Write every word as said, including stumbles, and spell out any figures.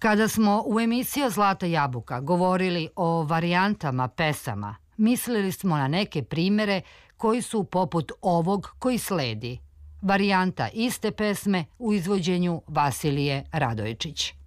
Kada smo u emisiji Zlata jabuka govorili o varijantama pesama, mislili smo na neke primere koji su poput ovog koji sledi. Varijanta iste pesme u izvođenju Vasilije Radojčić.